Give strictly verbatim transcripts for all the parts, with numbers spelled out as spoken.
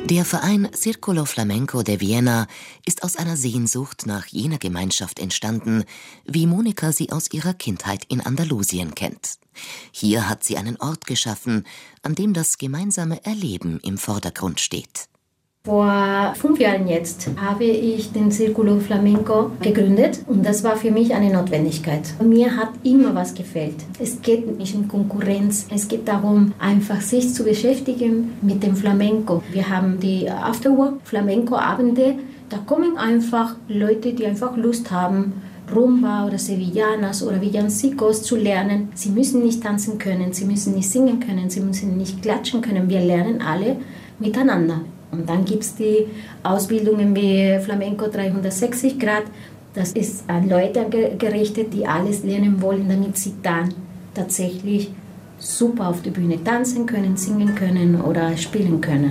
Der Verein Círculo Flamenco de Viena ist aus einer Sehnsucht nach jener Gemeinschaft entstanden, wie Monika sie aus ihrer Kindheit in Andalusien kennt. Hier hat sie einen Ort geschaffen, an dem das gemeinsame Erleben im Vordergrund steht. Vor fünf Jahren jetzt habe ich den Círculo Flamenco gegründet und das war für mich eine Notwendigkeit. Mir hat immer was gefehlt. Es geht nicht um Konkurrenz, es geht darum, einfach sich zu beschäftigen mit dem Flamenco. Wir haben die Afterwork-Flamenco-Abende, da kommen einfach Leute, die einfach Lust haben, Rumba oder Sevillanas oder Villancicos zu lernen. Sie müssen nicht tanzen können, sie müssen nicht singen können, sie müssen nicht klatschen können. Wir lernen alle miteinander. Und dann gibt es die Ausbildungen wie Flamenco dreihundertsechzig Grad. Das ist an Leute gerichtet, die alles lernen wollen, damit sie dann tatsächlich super auf der Bühne tanzen können, singen können oder spielen können.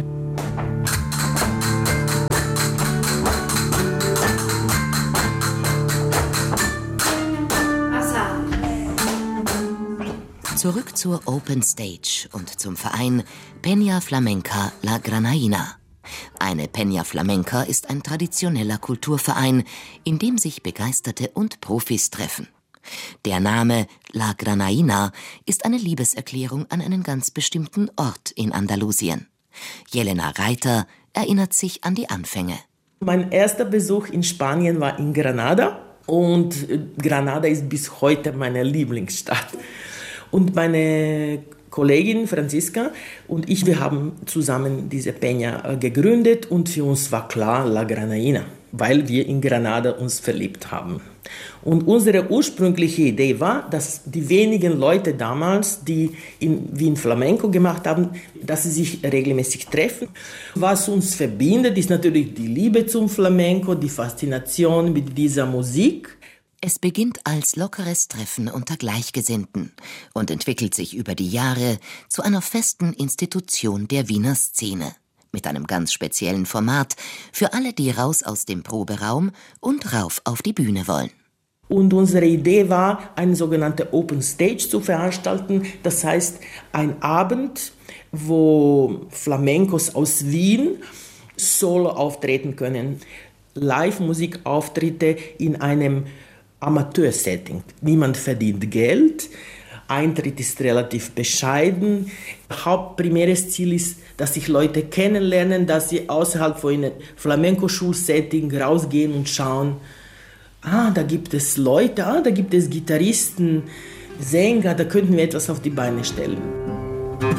Zurück zur Open Stage und zum Verein Peña Flamenca La Granaína. Eine Peña Flamenca ist ein traditioneller Kulturverein, in dem sich Begeisterte und Profis treffen. Der Name La Granaína ist eine Liebeserklärung an einen ganz bestimmten Ort in Andalusien. Jelena Reiter erinnert sich an die Anfänge. Mein erster Besuch in Spanien war in Granada und Granada ist bis heute meine Lieblingsstadt. Und meine Kollegin Franziska und ich, wir haben zusammen diese Peña gegründet und für uns war klar La Granaína, weil wir in Granada uns verliebt haben. Und unsere ursprüngliche Idee war, dass die wenigen Leute damals, die in Wien Flamenco gemacht haben, dass sie sich regelmäßig treffen. Was uns verbindet, ist natürlich die Liebe zum Flamenco, die Faszination mit dieser Musik. Es beginnt als lockeres Treffen unter Gleichgesinnten und entwickelt sich über die Jahre zu einer festen Institution der Wiener Szene. Mit einem ganz speziellen Format für alle, die raus aus dem Proberaum und rauf auf die Bühne wollen. Und unsere Idee war, eine sogenannte Open Stage zu veranstalten. Das heißt, ein Abend, wo Flamencos aus Wien solo auftreten können. Live-Musikauftritte in einem Amateur-Setting. Niemand verdient Geld, Eintritt ist relativ bescheiden. Hauptprimäres Ziel ist, dass sich Leute kennenlernen, dass sie außerhalb von einem Flamenco-Schulsetting rausgehen und schauen, ah, da gibt es Leute, ah, da gibt es Gitarristen, Sänger, da könnten wir etwas auf die Beine stellen.